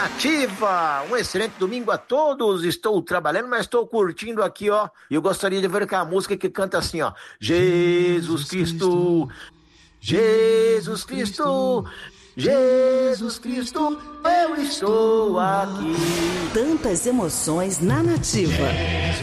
Nativa, um excelente domingo a todos. Estou trabalhando, mas estou curtindo aqui, ó. E eu gostaria de ver com a música que canta assim, ó. Jesus Cristo, Jesus Cristo, Jesus Cristo, eu estou aqui. Tantas emoções na Nativa.